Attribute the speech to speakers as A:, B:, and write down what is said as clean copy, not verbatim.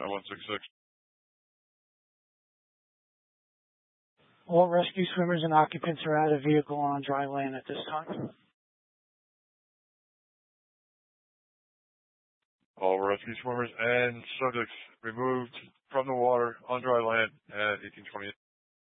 A: at 166.
B: All rescue swimmers and occupants are out of vehicle on dry land at this time.
A: All rescue swimmers and subjects removed from the water on dry land at 1828.